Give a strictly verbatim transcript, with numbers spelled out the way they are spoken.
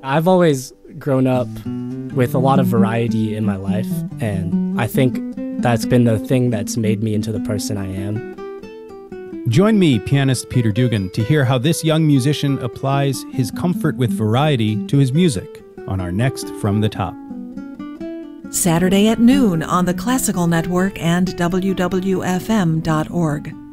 I've always grown up with a lot of variety in my life, and I think that's been the thing that's made me into the person I am. Join me, pianist Peter Dugan, to hear how this young musician applies his comfort with variety to his music on our next From the Top. Saturday at noon on the Classical Network and W W F M dot org.